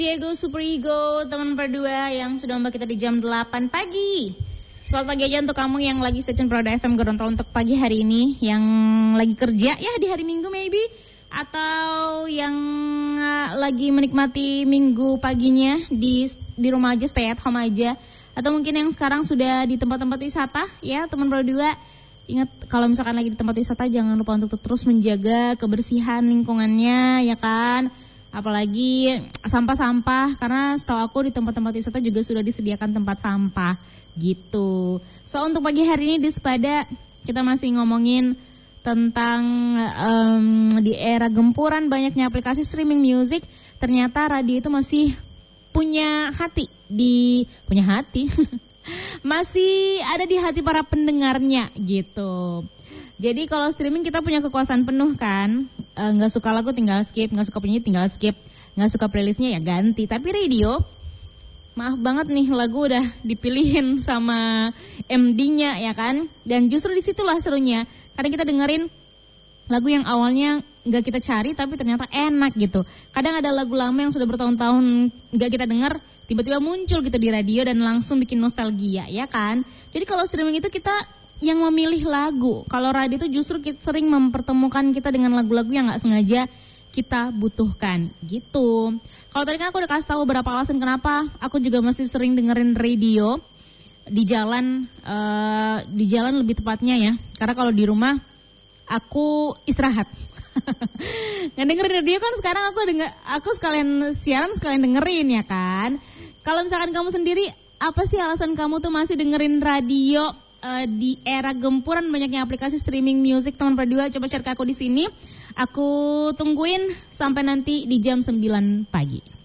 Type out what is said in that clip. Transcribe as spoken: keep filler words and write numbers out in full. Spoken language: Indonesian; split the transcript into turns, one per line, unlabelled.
Diego Super Ego, teman berdua yang sudah membawa kita di jam delapan pagi. Selamat pagi aja untuk kamu yang lagi stay tune Proda F M Gorontalo untuk pagi hari ini, yang lagi kerja ya di hari Minggu maybe, atau yang uh, lagi menikmati minggu paginya di di rumah aja, stay at home aja, atau mungkin yang sekarang sudah di tempat-tempat wisata ya, teman berdua. Ingat kalau misalkan lagi di tempat wisata jangan lupa untuk terus menjaga kebersihan lingkungannya ya kan. Apalagi sampah-sampah, karena setahu aku di tempat-tempat wisata juga sudah disediakan tempat sampah gitu. So untuk pagi hari ini di Sepada kita masih ngomongin tentang um, di era gempuran banyaknya aplikasi streaming music, ternyata radio itu masih punya hati di punya hati masih ada di hati para pendengarnya gitu. Jadi kalau streaming kita punya kekuasaan penuh kan, nggak e, suka lagu tinggal skip, nggak suka penyanyi tinggal skip, nggak suka playlistnya ya ganti. Tapi radio, maaf banget nih lagu udah dipilihin sama M D-nya ya kan. Dan justru disitulah serunya, kadang kita dengerin lagu yang awalnya nggak kita cari tapi ternyata enak gitu. Kadang ada lagu lama yang sudah bertahun-tahun nggak kita dengar, tiba-tiba muncul gitu di radio dan langsung bikin nostalgia ya kan. Jadi kalau streaming itu kita yang memilih lagu. Kalau radio itu justru kita sering mempertemukan kita dengan lagu-lagu yang gak sengaja kita butuhkan gitu. Kalau tadi kan aku udah kasih tahu beberapa alasan kenapa aku juga masih sering dengerin radio di jalan, uh, di jalan lebih tepatnya ya. Karena kalau di rumah aku istirahat. Nggak dengerin radio kan sekarang aku denger, aku sekalian siaran sekalian dengerin ya kan. Kalau misalkan kamu sendiri, apa sih alasan kamu tuh masih dengerin radio Uh, di era gempuran banyaknya aplikasi streaming music? Teman berdua coba share ke aku di sini. Aku tungguin sampai nanti di jam sembilan pagi.